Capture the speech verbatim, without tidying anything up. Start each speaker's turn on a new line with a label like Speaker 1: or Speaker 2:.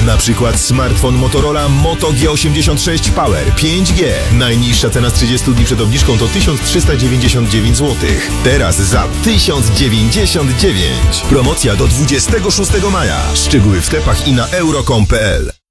Speaker 1: Na przykład smartfon Motorola Moto G osiemdziesiąt sześć Power pięć G. Najniższa cena z trzydziestu dni przed obniżką to tysiąc trzysta dziewięćdziesiąt dziewięć złotych. Teraz za tysiąc dziewięćdziesiąt dziewięć. Promocja do dwudziestego szóstego maja. Szczegóły w tepach i na euro kropka com kropka p l.